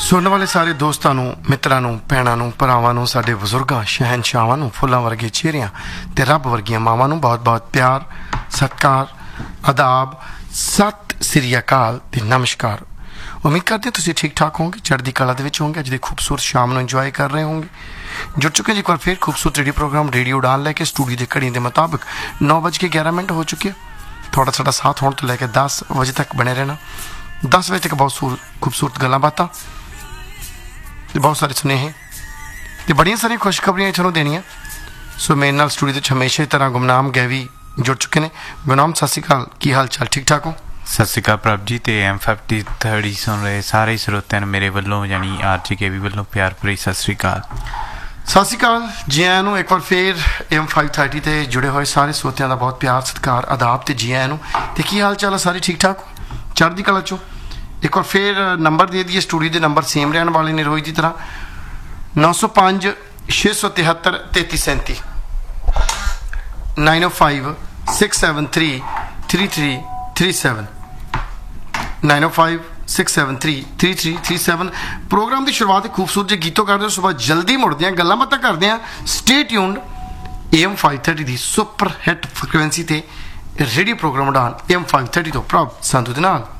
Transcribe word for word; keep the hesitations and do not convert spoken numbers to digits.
ਸੁਣਨ ਵਾਲੇ ਸਾਰੇ ਦੋਸਤਾਂ ਨੂੰ, ਮਿੱਤਰਾਂ ਨੂੰ, ਭੈਣਾਂ ਨੂੰ, ਭਰਾਵਾਂ ਨੂੰ, ਸਾਡੇ ਬਜ਼ੁਰਗਾਂ, ਸ਼ਹਿਨਸ਼ਾਹਾਂ ਨੂੰ, ਫੁੱਲਾਂ ਵਰਗੇ ਚਿਹਰਿਆਂ ਤੇ ਰੱਬ ਵਰਗੀਆਂ ਮਾਵਾਂ ਨੂੰ ਬਹੁਤ ਬਹੁਤ ਪਿਆਰ, ਸਤਿਕਾਰ, ਆਦਾਬ, ਸਤਿ ਸ੍ਰੀ ਅਕਾਲ ਤੇ ਨਮਸਕਾਰ। ਉਮੀਦ ਕਰਦੇ ਤੁਸੀਂ ਠੀਕ ਠਾਕ ਹੋਵੋਗੇ, ਚੜ੍ਹਦੀ ਕਲਾ ਦੇ ਵਿੱਚ ਹੋਵੋਗੇ। ਅੱਜ ਦੀ ਖੂਬਸੂਰਤ ਸ਼ਾਮ ਨੂੰ ਇੰਜੋਏ ਕਰ ਰਹੇ ਹੋਵੋਗੇ। जुड़ चुके हैं जी एक बार फिर खूबसूरत रेडियो प्रोग्राम रेडियो उड़ान लैके स्टूडियो की घड़ी के मुताबिक नौ बज के ग्यारह मिनट हो चुके हैं। थोड़ा साड़ा साथ होने तो लैके दस बजे तक बने रहना। दस बजे तक बहुत खूबसूरत गल्लां बातां ते बहुत सारे सुनेहे ते बड़ियां सारियां खुशखबरियां इत्थों देनियां। सो मेरे नाल स्टूडियो के हमेशा की तरह गुमनाम गैवी जुड़ चुके हैं। गुमनाम सत श्री अकाल, की हाल चाल, ठीक ठाक हो? सत श्री अकाल प्रभ जी। तो एम फिफ्टी थर्ड सुन रहे सारे ਸਰੋਤਿਆਂ ਨੂੰ मेरे ਵੱਲੋਂ यानी आर जी के भी ਵੱਲੋਂ प्यार भरी सत श्री अकाल। ਸਤਿ ਸ਼੍ਰੀ ਅਕਾਲ ਜੀ ਆਇਆਂ ਨੂੰ ਇੱਕ ਵਾਰ ਫੇਰ ਐਮ ਫਾਈਵ ਥਰਟੀ ਤੇ ਜੁੜੇ ਹੋਏ ਸਾਰੇ ਸਰੋਤਿਆਂ ਦਾ ਬਹੁਤ ਪਿਆਰ, ਸਤਿਕਾਰ, ਆਦਾਬ ਤੇ ਜੀ ਆਇਆਂ ਨੂੰ। ਤੇ ਕੀ ਹਾਲ ਚਾਲ ਹੈ? ਸਾਰੇ ਠੀਕ ਠਾਕ ਹੋ? ਚੜ੍ਹਦੀ ਕਲਾ ਚੋਂ। ਇੱਕ ਵਾਰ ਫੇਰ ਨੰਬਰ ਦੇ ਦਈਏ ਸਟੂਡੀਓ ਦੇ ਨੰਬਰ ਸੇਮ ਰਹਿਣ ਵਾਲੇ ਨੇ ਰੋਜ਼ ਦੀ ਤਰ੍ਹਾਂ ਨੌ ਸੌ ਪੰਜ ਛੇ ਸੌ ਤਿਹੱਤਰ ਤੇਤੀ ਸੈਂਤੀ ਨਾਈਨ ਓ five six seven three three three three seven nine ਓ five six seven three three three three seven. Programme की शुरुआत खूबसूरत जे गीतों करते सुबह जल्दी मुड़ते हैं, गल्लां बातां करते हैं। Stay tuned M five thirty की सुपर हिट फ्रिक्वेंसी ते रेडियो प्रोग्राम उड़ान एम फाइव थर्टी तो प्रभ संधू दे नाल।